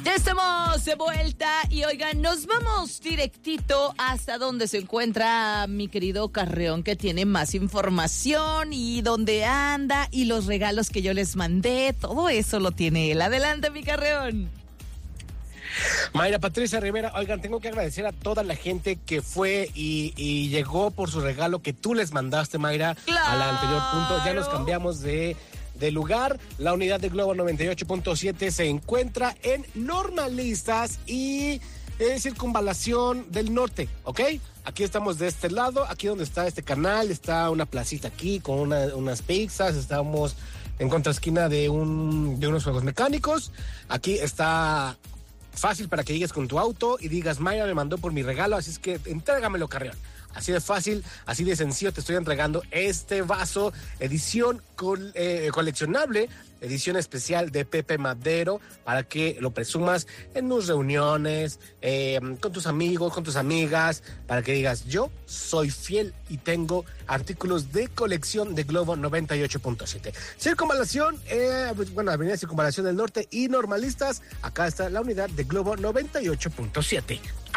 Ya estamos de vuelta y oigan, nos vamos directito hasta donde se encuentra mi querido Carreón, que tiene más información y dónde anda y los regalos que yo les mandé, todo eso lo tiene él. Adelante, mi Carreón. Mayra Patricia Rivera, oigan, tengo que agradecer a toda la gente que fue y llegó por su regalo que tú les mandaste, Mayra, ¡Claro! al anterior punto. Ya nos cambiamos de lugar. La unidad de Globo 98.7 se encuentra en Normalistas y Circunvalación del Norte, ¿ok? Aquí estamos de este lado, aquí donde está este canal, está una placita aquí con unas pizzas, estamos en contraesquina de unos juegos mecánicos. Aquí está fácil para que llegues con tu auto y digas, Mayra me mandó por mi regalo, así es que entrégamelo, Carreón. Así de fácil, así de sencillo, te estoy entregando este vaso, edición coleccionable, edición especial de Pepe Madero, para que lo presumas en tus reuniones, con tus amigos, con tus amigas, para que digas, yo soy fiel y tengo artículos de colección de Globo 98.7. Circunvalación, Avenida Circunvalación del Norte y Normalistas, acá está la unidad de Globo 98.7.